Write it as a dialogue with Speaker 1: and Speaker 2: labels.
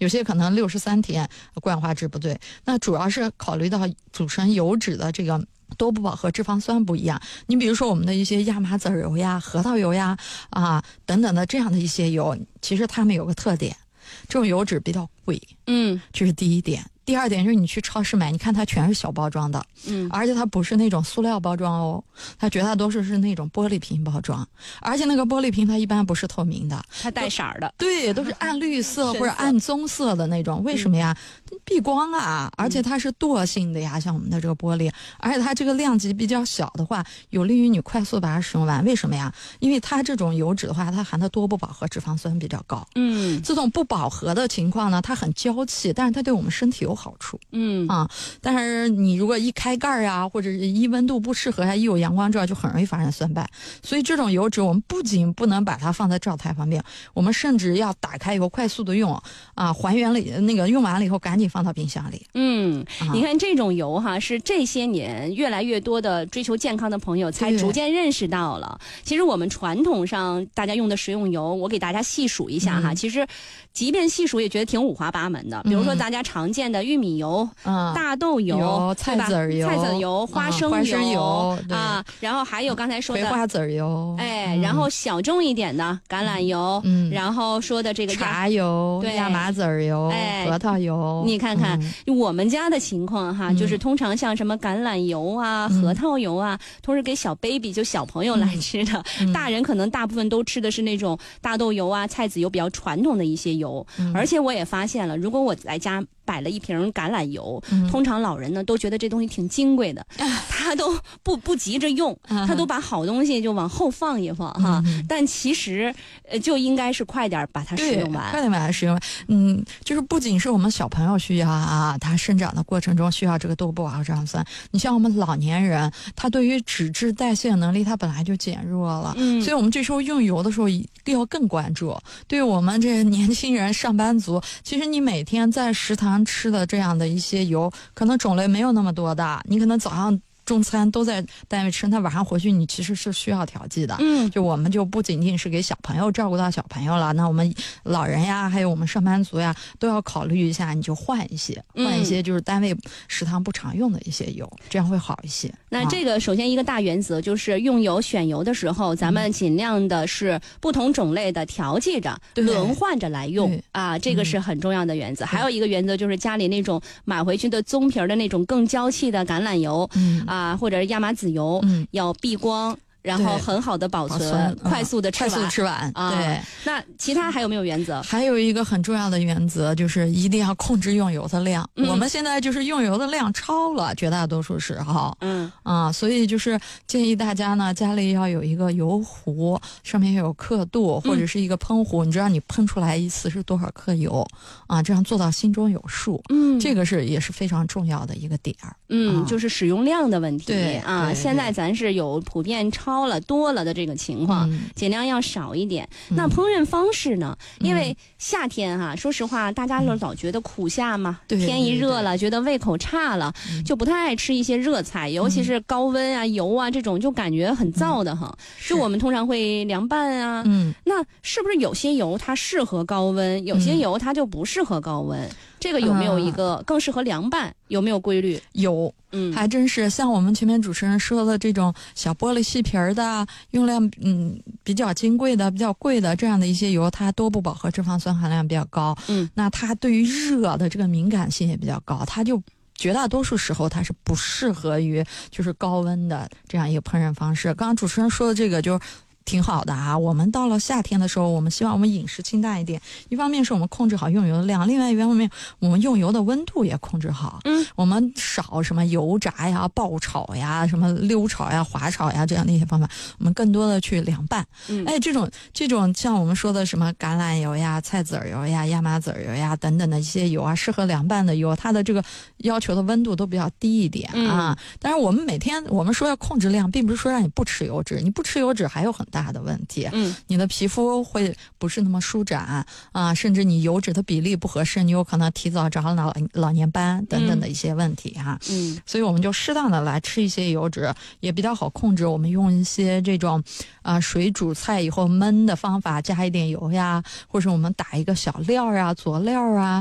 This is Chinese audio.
Speaker 1: 有些可能63天过氧化脂不对，那主要是考虑到组成油脂的这个多不饱和脂肪酸不一样。你比如说我们的一些亚麻籽油呀、核桃油呀等等的这样的一些油，其实它们有个特点，这种油脂比较贵，这是第一点。第二点就是你去超市买，你看它全是小包装的，而且它不是那种塑料包装哦，它绝大多数是那种玻璃瓶包装，而且那个玻璃瓶它一般不是透明的，
Speaker 2: 它带色儿的，
Speaker 1: 对，都是暗绿色或者暗棕色的那种。为什么呀？避光啊，而且它是惰性的呀，像我们的这个玻璃，而且它这个量级比较小的话，有利于你快速把它使用完。为什么呀？因为它这种油脂的话，它含的多不饱和脂肪酸比较高。这种不饱和的情况呢，它很娇气，但是它对我们身体有好处。但是你如果一开盖啊，或者是一温度不适合呀，一有阳光照，就很容易发生酸败。所以这种油脂我们不仅不能把它放在灶台旁边，我们甚至要打开以后快速的用还原了那个用完了以后赶紧放到冰箱里。
Speaker 2: 你看这种油是这些年越来越多的追求健康的朋友才逐渐认识到了。其实我们传统上大家用的食用油，我给大家细数一下其实即便细数也觉得挺五花八门的。比如说大家常见的玉米油、大豆油、
Speaker 1: 菜籽
Speaker 2: 油、花生油然后还有刚才说的
Speaker 1: 葵花籽油，
Speaker 2: 然后小众一点的橄榄油，然后说的这个
Speaker 1: 茶油、亚麻籽油、核桃油。
Speaker 2: 你看看我们家的情况就是通常像什么橄榄油核桃油都是给小 baby 就小朋友来吃的，大人可能大部分都吃的是那种大豆油菜籽油比较传统的一些油。而且我也发现了，如果我在家摆了一瓶橄榄油，通常老人呢都觉得这东西挺金贵的，他都不急着用，他都把好东西就往后放一放但其实就应该是快点把它使用完，
Speaker 1: 快点把它使用完。就是不仅是我们小朋友需要他生长的过程中需要这个多不饱和脂肪酸，你像我们老年人，他对于脂质代谢能力他本来就减弱了，所以我们这时候用油的时候要更关注。对于我们这年轻人上班族，其实你每天在食堂吃的这样的一些油，可能种类没有那么多的，你可能早上中餐都在单位吃，那晚上回去你其实是需要调剂的。就我们就不仅仅是给小朋友照顾到小朋友了，那我们老人呀，还有我们上班族呀，都要考虑一下，你就换一些就是单位食堂不常用的一些油，这样会好一些。
Speaker 2: 那这个首先一个大原则就是用油选油的时候，咱们尽量的是不同种类的调剂着轮换着来用这个是很重要的原则。还有一个原则就是家里那种买回去的棕皮的那种更娇气的橄榄油或者亚麻籽油要避光，然后很好的保存，快速的吃完
Speaker 1: 对。
Speaker 2: 那其他还有没有原则？
Speaker 1: 还有一个很重要的原则就是一定要控制用油的量。我们现在就是用油的量超了，绝大多数时候所以就是建议大家呢，家里要有一个油壶，上面要有刻度，或者是一个喷壶，你知道你喷出来一次是多少克油这样做到心中有数。这个也是非常重要的一个点儿。
Speaker 2: 就是使用量的问题。
Speaker 1: 对
Speaker 2: 现在咱是有普遍超了多了的这个情况，尽量要少一点。那烹饪方式呢？因为夏天说实话，大家老觉得苦夏嘛，天一热了，觉得胃口差了，就不太爱吃一些热菜，尤其是高温油这种，就感觉很燥的就我们通常会凉拌那是不是有些油它适合高温，有些油它就不适合高温？这个有没有一个更适合凉拌？有没有规律？
Speaker 1: 有，还真是像我们前面主持人说的这种小玻璃细皮儿的，用量比较金贵的、比较贵的这样的一些油，它多不饱和脂肪酸含量比较高。那它对于热的这个敏感性也比较高，它就绝大多数时候它是不适合于就是高温的这样一个烹饪方式。刚刚主持人说的这个就挺好的我们到了夏天的时候，我们希望我们饮食清淡一点，一方面是我们控制好用油的量，另外一方面我们用油的温度也控制好。我们少什么油炸呀、爆炒呀、什么溜炒呀、滑炒呀这样的一些方法，我们更多的去凉拌。这种像我们说的什么橄榄油呀、菜籽油呀、亚麻籽油呀等等的一些油适合凉拌的油，它的这个要求的温度都比较低一点但是我们每天我们说要控制量，并不是说让你不吃油脂，你不吃油脂还有很大的问题。你的皮肤会不是那么舒展甚至你油脂的比例不合适，你有可能提早长老年斑等等的一些问题所以我们就适当的来吃一些油脂，也比较好控制。我们用一些这种水煮菜以后焖的方法，加一点油呀，或者我们打一个小料佐料